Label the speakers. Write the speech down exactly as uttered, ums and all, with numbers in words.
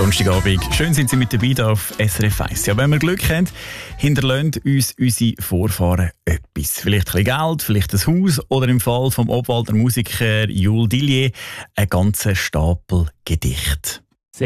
Speaker 1: Donnerstagabend. Schön sind Sie mit dabei hier auf S R F eins. Ja, wenn wir Glück haben, hinterlassen uns unsere Vorfahren etwas. Vielleicht ein bisschen Geld, vielleicht ein Haus oder im Fall vom Obwalder Musiker Jules Dillier einen ganzen Stapel Gedichte.